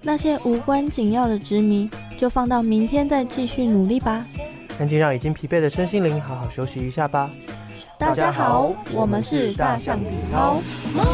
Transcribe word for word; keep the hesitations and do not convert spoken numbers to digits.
那些无关紧要的执迷，就放到明天再继续努力吧。 赶紧让已经疲惫的身心灵好好休息一下吧。 大家好，我们是大象体操。